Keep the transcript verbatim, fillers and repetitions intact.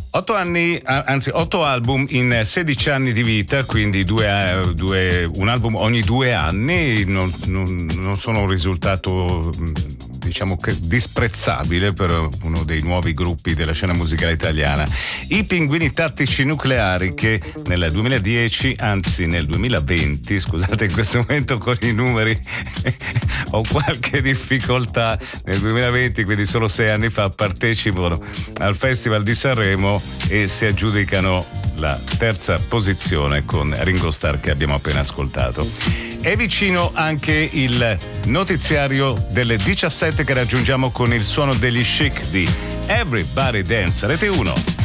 Otto anni, anzi otto album in sedici anni di vita, quindi due, due, un album ogni due anni, non, non, non sono un risultato diciamo che disprezzabile per uno dei nuovi gruppi della scena musicale italiana. I Pinguini Tattici Nucleari, che nel duemiladieci, anzi nel duemilaventi, scusate in questo momento con i numeri ho qualche difficoltà, nel duemilaventi, quindi solo sei anni fa, partecipano al Festival di Sanremo e si aggiudicano la terza posizione con Ringo Starr, che abbiamo appena ascoltato. È vicino anche il notiziario delle diciassette, che raggiungiamo con il suono degli Chic di Everybody Dance, Rete uno.